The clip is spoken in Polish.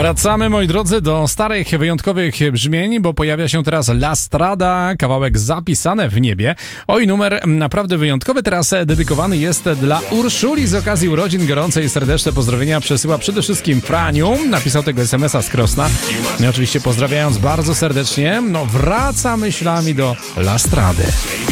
Wracamy, moi drodzy, do starych, wyjątkowych brzmień, bo pojawia się teraz La Strada, kawałek Zapisane w niebie. Oj, numer naprawdę wyjątkowy, teraz dedykowany jest dla Urszuli z okazji urodzin. Gorące i serdeczne pozdrowienia przesyła przede wszystkim Franiu, napisał tego SMS-a z Krosna. I oczywiście pozdrawiając bardzo serdecznie, wraca myślami do La Strady.